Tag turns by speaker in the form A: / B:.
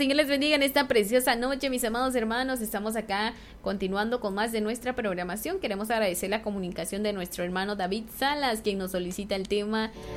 A: Dios les bendiga en esta preciosa noche, mis amados hermanos. Estamos acá continuando con más de nuestra programación. Queremos agradecer la comunicación de nuestro hermano David Salas, quien nos solicita el tema